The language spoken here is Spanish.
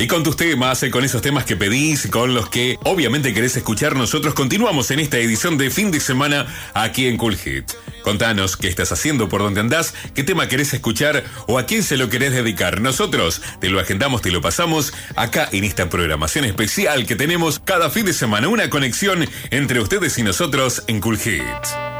Y con tus temas, con esos temas que pedís, con los que obviamente querés escuchar, nosotros continuamos en esta edición de fin de semana aquí en Cool Hit. Contanos qué estás haciendo, por dónde andás, qué tema querés escuchar o a quién se lo querés dedicar. Nosotros te lo agendamos, te lo pasamos acá en esta programación especial que tenemos cada fin de semana. Una conexión entre ustedes y nosotros en Cool Hit.